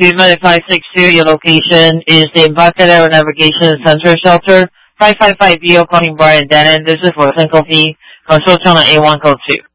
United 562, your location is the Embarcadero Navigation Center Shelter, 555 BO calling Brian Denon. This is for Syncopy. Control channel A1 code 2.